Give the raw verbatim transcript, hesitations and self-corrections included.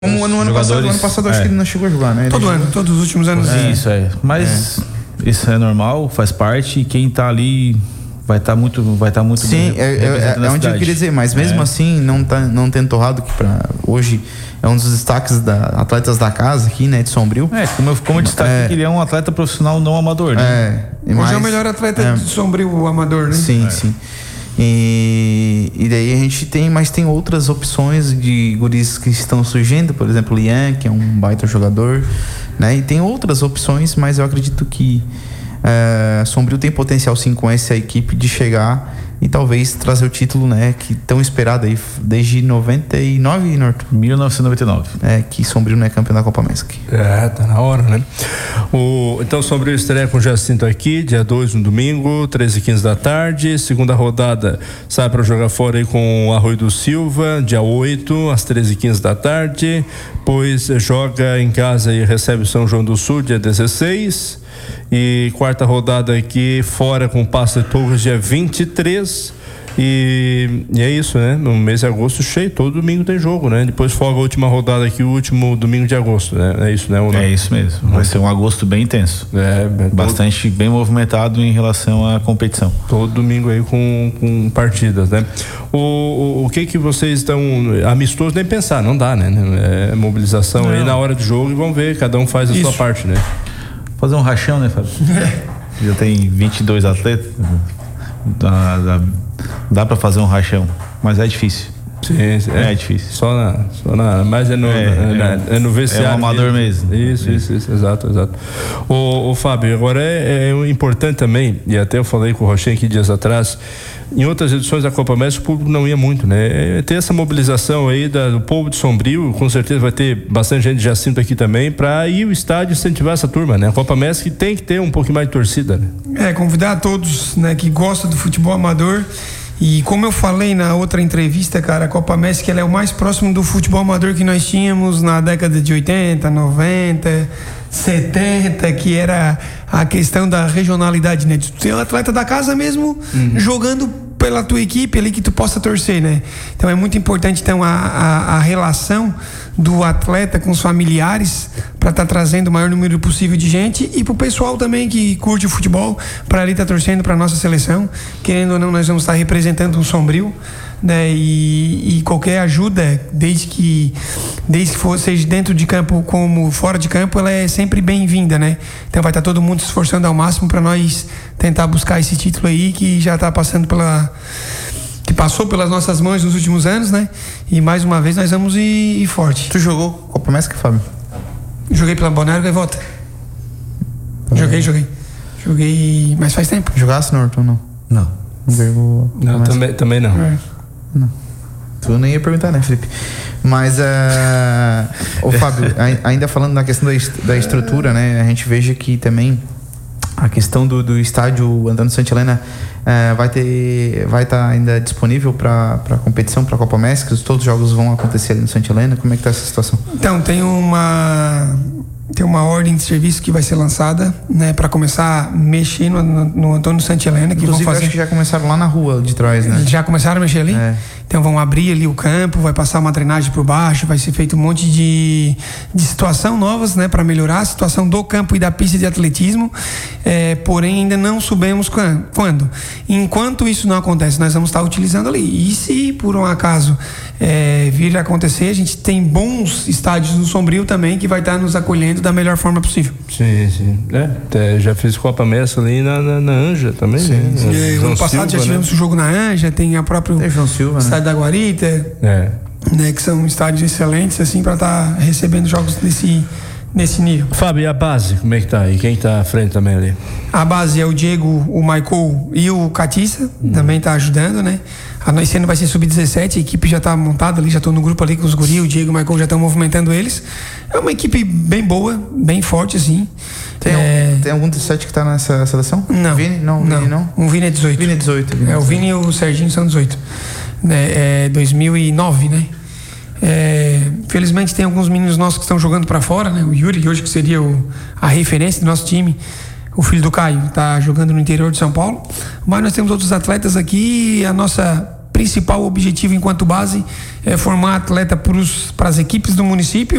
Como no ano passado, no ano passado acho é. que ele não chegou a jogar, né? Ele Todo jogou. ano, todos os últimos anos. É. Isso, é. Mas é. isso é normal, faz parte, e quem tá ali vai estar tá muito, vai tá muito Sim, bem. Sim, é, é, é onde eu queria dizer, mas mesmo é. assim, não, tá, não tem torrado que pra hoje é um dos destaques da atletas da casa aqui, né, de Sombrio. É, como eu, como eu destaque é. que ele é um atleta profissional não amador, né? É. Hoje mais, é o melhor atleta é. de Sombrio amador, né? Sim, é. sim. E, e daí a gente tem, mas tem outras opções de guris que estão surgindo, por exemplo, o Lian, que é um baita jogador, né? E tem outras opções, mas eu acredito que é, Sombrio tem potencial sim com essa equipe de chegar e talvez trazer o título, né, que tão esperado aí desde noventa e nove, Norton? mil novecentos e noventa e nove. É, que Sombrio não é campeão da Copa Mesc. É, tá na hora, né? O, então, Sombrio estreia com o Jacinto aqui, dia dois, no domingo, treze e quinze da tarde. Segunda rodada sai para jogar fora aí com o Arroio do Silva, dia oito, às treze e quinze da tarde. Depois joga em casa e recebe o São João do Sul, dia dezesseis. E quarta rodada aqui fora com o Passo de Torres, dia vinte e três. E, e é isso, né? No mês de agosto cheio, todo domingo tem jogo, né? Depois folga a última rodada aqui, o último domingo de agosto, né? É isso, né? É isso mesmo. Vai ser um agosto bem intenso. É, é bastante todo... bem movimentado em relação à competição. Todo domingo aí com, com partidas, né? O, o, o que que vocês estão amistosos nem pensar, não dá, né? É mobilização não. aí na hora do jogo e vamos ver, cada um faz a isso. sua parte, né? Fazer um rachão, né, Fábio? Já tem vinte e dois atletas. Dá, dá, dá pra fazer um rachão, mas é difícil. Sim, sim, é, é difícil. Só na, só na, mas é no, é, é, é, é no vestiário. É um amador mesmo. Isso, é. isso, isso, exato, exato. O, o Fábio, agora é, é importante também, e até eu falei com o Rochinha aqui dias atrás, em outras edições da Copa Mestre o público não ia muito, né? É ter essa mobilização aí da, do povo de Sombrio, com certeza vai ter bastante gente de Jacinto aqui também, para ir ao estádio incentivar essa turma, né? A Copa Mestre tem que ter um pouquinho mais de torcida, né? É, convidar a todos, né, que gostam do futebol amador. E como eu falei na outra entrevista, cara, a Copa Mesc ela é o mais próximo do futebol amador que nós tínhamos na década de oitenta, noventa, setenta, que era a questão da regionalidade, né? De ter um atleta da casa mesmo uhum. jogando pela tua equipe ali que tu possa torcer, né? Então é muito importante então a, a, a relação do atleta com os familiares para estar tá trazendo o maior número possível de gente e pro pessoal também que curte o futebol para ali estar tá torcendo para nossa seleção. Querendo ou não, nós vamos estar tá representando um Sombrio, né? E, e qualquer ajuda, desde que desde que for, seja dentro de campo como fora de campo, ela é sempre bem-vinda, né? Então vai estar tá todo mundo se esforçando ao máximo para nós tentar buscar esse título aí que já está passando pela que passou pelas nossas mãos nos últimos anos, né? E mais uma vez nós vamos ir, ir forte. Tu jogou Copa Mesc, Fábio? Joguei pela Balneário Gaivota. Tá joguei, bem. joguei. Joguei, mas faz tempo. Jogasse, Norton, não? Não. Não jogou. Não, também, também não. É. Não. Tu nem ia perguntar, né, Felipe? Mas, uh, ô Fábio, ainda falando na questão da, da estrutura, né? A gente veja que também a questão do, do estádio Antônio Santa Helena uh, vai ter, vai estar tá ainda disponível para a competição, para a Copa Mesc? Todos os jogos vão acontecer ali no Santa Helena? Como é que tá essa situação? Então, tem uma... Tem uma ordem de serviço que vai ser lançada, né, para começar a mexer no, no, no Antônio Santa Helena. Que Inclusive, vão fazer... acho que já começaram lá na rua de trás, né? Já começaram a mexer ali? É. Então vão abrir ali o campo, vai passar uma drenagem por baixo, vai ser feito um monte de, de situação novas, né, para melhorar a situação do campo e da pista de atletismo. É, porém, ainda não sabemos quando. Enquanto isso não acontece, nós vamos estar utilizando ali. E se por um acaso é, vir a acontecer, a gente tem bons estádios no Sombrio também que vai estar nos acolhendo da melhor forma possível. Sim, sim. É, já fiz Copa Mestre ali na, na, na Anja também. Sim, né? sim. É, ano passado Silva, já tivemos o né? um jogo na Anja, tem a própria tem João Silva, estádio né? da Guarita, é. né, que são estádios excelentes assim para estar tá recebendo jogos nesse nesse nível. Fábio, e a base, como é que tá? E quem tá à frente também ali? A base é o Diego, o Michael e o Catiça, hum. também tá ajudando, né? A nós sendo vai ser sub dezessete, a equipe já tá montada ali, já tô no grupo ali com os guri, o Diego e o Michael já estão movimentando eles. É uma equipe bem boa, bem forte assim. Tem, é... tem algum dezessete que tá nessa seleção? Não. Vini? Não, não. Vini não? Um Vini é dezoito. Vini é dezoito. Vini é, o Vini e o Serginho são dezoito. É, é dois mil e nove, né? É, felizmente tem alguns meninos nossos que estão jogando para fora, né? O Yuri, hoje que seria o, a referência do nosso time, o filho do Caio, tá jogando no interior de São Paulo. Mas nós temos outros atletas aqui. A nossa principal objetivo enquanto base é formar atleta para as equipes do município